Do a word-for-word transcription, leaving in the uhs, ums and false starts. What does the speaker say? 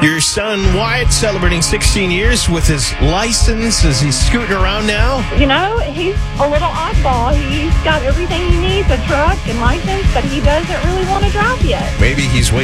Your son Wyatt celebrating sixteen years with his license as he's scooting around now. You know, he's a little oddball. He's got everything he needs, a truck and license, but he doesn't really want to drive yet. Maybe he's waiting.